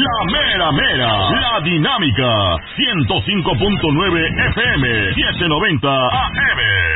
La mera mera, la dinámica, 105.9 FM, 790 AM.